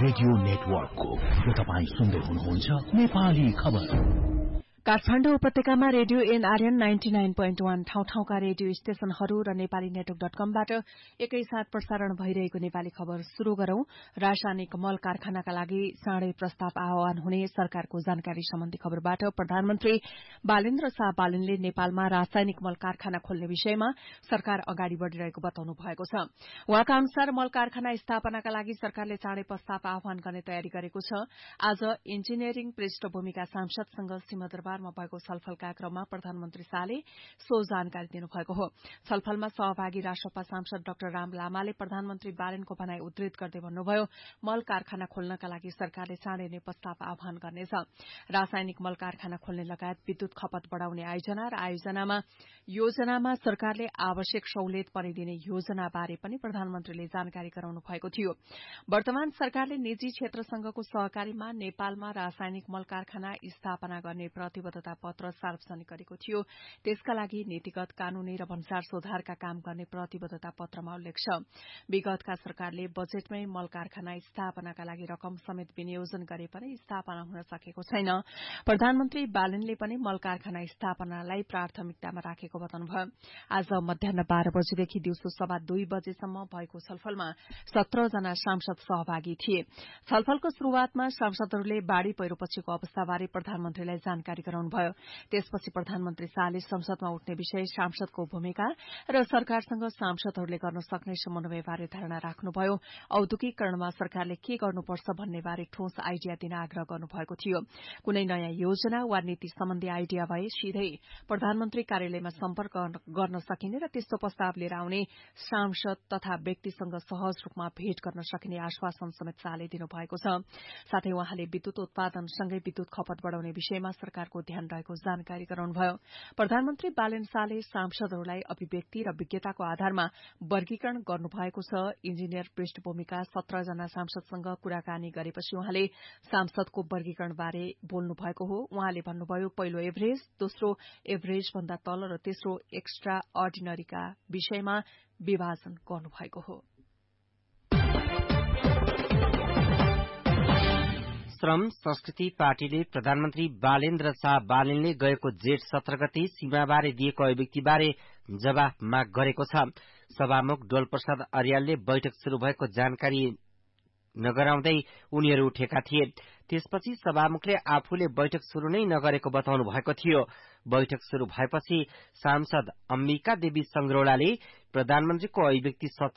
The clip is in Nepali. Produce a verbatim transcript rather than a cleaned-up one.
रेडियो नेटवर्कको र तपाईं सुन्दै हुनुहुन्छ नेपाली खबर। काठमाडौँ उपत्यकामा radio NRN ninety nine point one ठाउँ ठाउँका रेडियो स्टेशनहरू र नेपाली नेटवर्क डट कमबाट एकैसाथ प्रसारण भइरहेको नेपाली खबर शुरू गरौं। रासायनिक मल कारखानाका लागि चाँडै प्रस्ताव आह्वान हुने सरकारको जानकारी सम्बन्धी खबरबाट प्रधानमन्त्री बालेन्द्र शाह बालिनले नेपालमा रासायनिक मल कारखाना खोल्ने विषयमा सरकार अगाडि बढ़िरहेको बताउनु भएको छ। उहाँका अनुसार मल कारखाना स्थापनाका लागि सरकारले चाँडै प्रस्ताव आह्वान गर्ने तयारी गरेको छ। आज इन्जिनियरिङ पृष्ठभूमिका सांसदसँग सिंहदरबार भएको छलफलका क्रममा प्रधानमन्त्री शाहले सो जानकारी दिनुभएको हो। छलफलमा सहभागी राष्ट्रपा सांसद डाक्टर राम लामाले प्रधानमन्त्री बालेनको भनाई उद्धृत गर्दै भन्नुभयो, मल कारखाना खोल्नका लागि सरकारले चाँडै नै प्रस्ताव आह्वान गर्नेछ। रासायनिक मल कारखाना खोल्ने लगायत विद्युत खपत बढ़ाउने आयोजना र आयोजनामा योजनामा सरकारले आवश्यक सहुलियत पनि दिने योजना बारे पनि प्रधानमन्त्रीले जानकारी गराउनु भएको थियो। वर्तमान सरकारले निजी क्षेत्रसँगको सहकारीमा नेपालमा रासायनिक मल कारखाना स्थापना गर्ने प्रतिबद्धता पत्र सार्वजनिक गरेको थियो। त्यसका लागि नीतिगत, कानूनी र भन्सार सुधारका काम गर्ने प्रतिबद्धता पत्रमा उल्लेख छ। विगतका सरकारले बजेटमै मल कारखाना स्थापनाका लागि रकम समेत विनियोजन गरे पनि स्थापना हुन सकेको छैन। प्रधानमन्त्री बालेनले पनि मल कारखाना स्थापनालाई प्राथमिकतामा राखेको बताउनुभयो। आज मध्याह बाह्र बजेदेखि दिउँसो सवा दुई बजेसम्म भएको छलफलमा सत्र जना सांसद सहभागी थिए। छलफलको शुरूआतमा सांसदहरूले बाढ़ी पहिरोपछिको अवस्थाबारे प्रधानमन्त्रीलाई जानकारी गराउनुभयो। त्यसपछि प्रधानमन्त्री शाहले संसदमा उठ्ने विषय, सांसदको भूमिका र सरकारसँग सांसदहरूले गर्न सक्ने समन्वयबारे धारणा राख्नुभयो। औद्योगिकरणमा सरकारले के गर्नुपर्छ भन्नेबारे ठोस आइडिया दिन आग्रह गर्नुभएको थियो। कुनै नयाँ योजना वा नीति सम्बन्धी आइडिया भए सीधै प्रधानमन्त्री कार्यालयमा सम्पर्क गर्न सकिने र त्यस्तो प्रस्ताव लिएर आउने सांसद तथा व्यक्तिसँग सहज रूपमा भेट गर्न सकिने आश्वासन समेत शाहले दिनुभएको छ। साथै उहाँले विद्युत उत्पादनसँगै विद्युत खपत बढ़ाउने विषयमा सरकारको ध्यान रहेको जानकारी गराउनुभयो। प्रधानमन्त्री बालेन शाहले सांसदहरूलाई अभिव्यक्ति र विज्ञताको आधारमा वर्गीकरण गर्नुभएको छ। इन्जिनियर पृष्ठभूमिका सत्र जना सांसदसँग कुराकानी गरेपछि उहाँले सांसदको वर्गीकरणबारे बोल्नु भएको हो। उहाँले भन्नुभयो, पहिलो एभरेज, दोस्रो एभरेज भन्दा तल र तेस्रो एक्स्ट्रा अर्डिनरीका विषयमा विभाजन गर्नुभएको हो। श्रम संस्कृति पार्टीले प्रधानमन्त्री बालेन्द्र शाह बालिनले गएको जेठ सत्र गते सीमाबारे दिएको अभिव्यक्तिबारे जवाफ माग गरेको छ। सभामुख डोल प्रसाद अर्यालले बैठक शुरू भएको जानकारी नगराउँदै उनीहरू उठेका थिए। त्यसपछि सभामुखले आफूले बैठक शुरू नै नगरेको बताउनु भएको थियो। बैठक शुरू भएपछि सांसद अम्बिका देवी संग्रौलाले प्रधानमन्त्रीको अभिव्यक्ति